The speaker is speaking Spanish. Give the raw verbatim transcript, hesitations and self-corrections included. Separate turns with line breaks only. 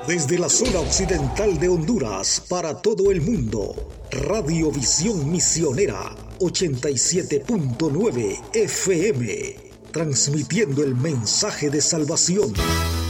Desde la zona occidental de Honduras para todo el mundo, Radiovisión Misionera ochenta y siete punto nueve F M, transmitiendo el mensaje de salvación.